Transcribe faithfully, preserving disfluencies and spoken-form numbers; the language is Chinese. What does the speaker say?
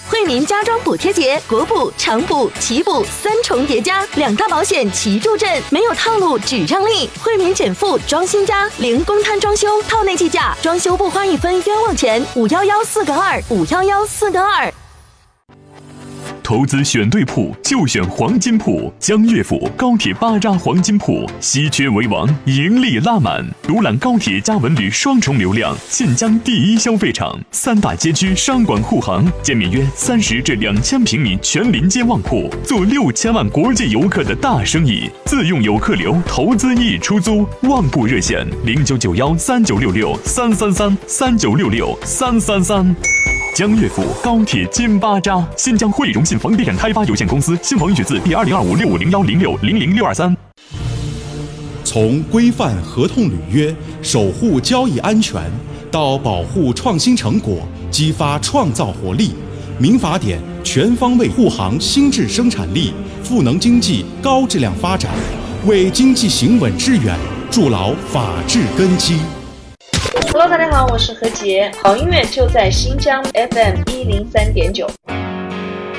惠民家装补贴节，国补、长补、奇补三重叠加，两大保险齐助阵，没有套路只让利。惠民减负装新家，零公摊装修，套内计价，装修不花一分冤枉钱。五幺幺四个二，五幺幺四个二。 投资选对铺就选黄金铺，江悦府高铁巴扎黄金铺，稀缺为王，盈利拉满。独揽高铁加文旅双重流量，晋江第一消费场，三大街区商管护航，建面约三十至两千平米全临街旺铺，做六千万国际游客的大生意。自用有客流，投资易出租。旺铺热线零九九幺三九六六三三三三九六六三三三。江悦府高铁金巴扎，新疆汇荣信房地产开发有限公司，新房预取字第二零二五六五零幺零六零零六二三。 从规范合同履约、守护交易安全，到保护创新成果、激发创造活力，民法典全方位护航新质生产力，赋能经济高质量发展，为经济行稳致远筑牢法治根基。 Hello， 大家好，我是何洁，好音乐就在新疆 F M 一零三点九。